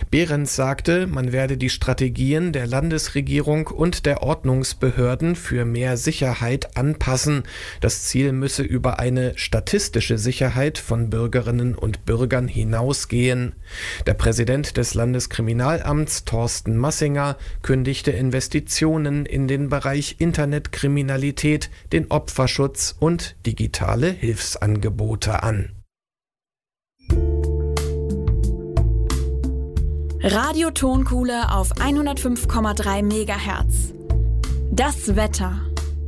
Behrens sagte, man werde die Strategien der Landesregierung und der Ordnungsbehörden für mehr Sicherheit anpassen. Das Ziel müsse über eine statistische Sicherheit von Bürgerinnen und Bürgern hinausgehen. Der Präsident des Landeskriminalamts, Thorsten Massinger, kündigte Investitionen in den Bereich Internetkriminalität, den Opferschutz und digitale Hilfsangebote an. Radio Tonkuhle auf 105,3 MHz. Das Wetter.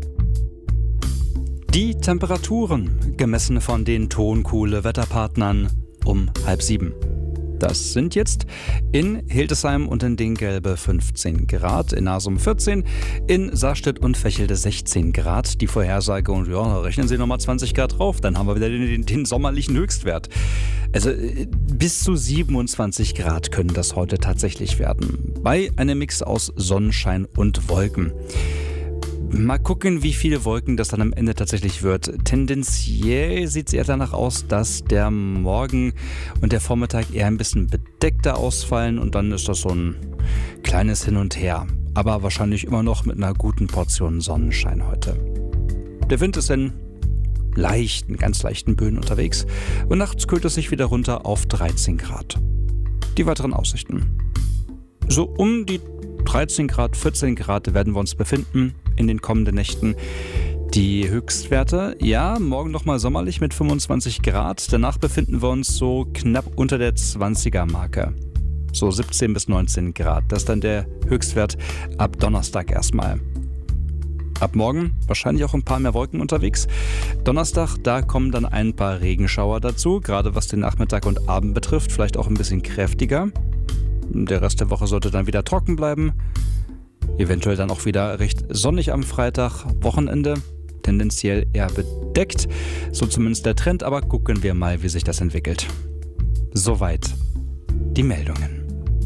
Die Temperaturen, gemessen von den Tonkuhle-Wetterpartnern um 6:30. Das sind jetzt in Hildesheim und in Dingelbe 15 Grad, in Nasum 14, in Sarstedt und Vechelde 16 Grad. Die Vorhersage, und ja, rechnen Sie nochmal 20 Grad drauf, dann haben wir wieder den sommerlichen Höchstwert. Also bis zu 27 Grad können das heute tatsächlich werden, bei einem Mix aus Sonnenschein und Wolken. Mal gucken, wie viele Wolken das dann am Ende tatsächlich wird. Tendenziell sieht es eher danach aus, dass der Morgen und der Vormittag eher ein bisschen bedeckter ausfallen und dann ist das so ein kleines Hin und Her. Aber wahrscheinlich immer noch mit einer guten Portion Sonnenschein heute. Der Wind ist in ganz leichten Böen unterwegs und nachts kühlt es sich wieder runter auf 13 Grad. Die weiteren Aussichten. So um die 13 Grad, 14 Grad werden wir uns befinden in den kommenden Nächten. Die Höchstwerte, ja, morgen nochmal sommerlich mit 25 Grad. Danach befinden wir uns so knapp unter der 20er-Marke. So 17 bis 19 Grad. Das ist dann der Höchstwert ab Donnerstag erstmal. Ab morgen wahrscheinlich auch ein paar mehr Wolken unterwegs. Donnerstag, da kommen dann ein paar Regenschauer dazu, gerade was den Nachmittag und Abend betrifft, vielleicht auch ein bisschen kräftiger. Der Rest der Woche sollte dann wieder trocken bleiben. Eventuell dann auch wieder recht sonnig am Freitag, Wochenende. Tendenziell eher bedeckt. So zumindest der Trend, aber gucken wir mal, wie sich das entwickelt. Soweit die Meldungen.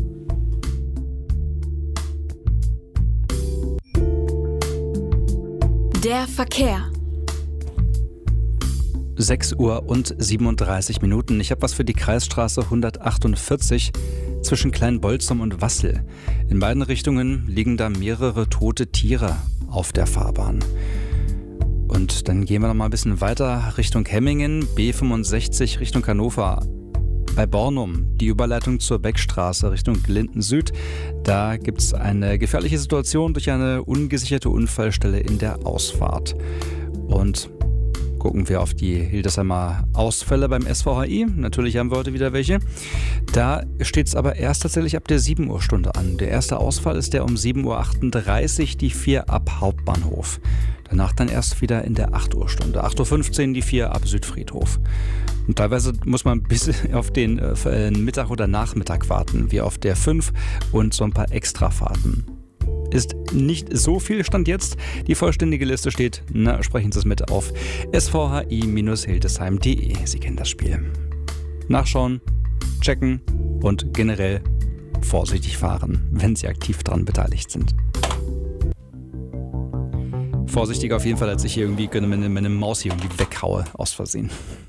Der Verkehr. 6:37 Uhr. Ich habe was für die Kreisstraße 148 zwischen Kleinbolzum und Wassel. In beiden Richtungen liegen da mehrere tote Tiere auf der Fahrbahn. Und dann gehen wir noch mal ein bisschen weiter Richtung Hemmingen, B65 Richtung Hannover. Bei Bornum, die Überleitung zur Beckstraße Richtung Linden Süd. Da gibt es eine gefährliche Situation durch eine ungesicherte Unfallstelle in der Ausfahrt. Und gucken wir auf die Hildesheimer Ausfälle beim SVHI. Natürlich haben wir heute wieder welche. Da steht es aber erst tatsächlich ab der 7 Uhr Stunde an. Der erste Ausfall ist der um 7:38 Uhr, die 4 ab Hauptbahnhof. Danach dann erst wieder in der 8 Uhr Stunde. 8:15 Uhr die 4 ab Südfriedhof. Und teilweise muss man bis auf den Mittag oder Nachmittag warten, wie auf der 5 und so ein paar Extrafahrten. Ist nicht so viel Stand jetzt. Die vollständige Liste steht, sprechen Sie es mit, auf svhi-hildesheim.de. Sie kennen das Spiel. Nachschauen, checken und generell vorsichtig fahren, wenn Sie aktiv daran beteiligt sind. Vorsichtiger auf jeden Fall, als ich hier irgendwie meine Maus hier irgendwie weghaue aus Versehen.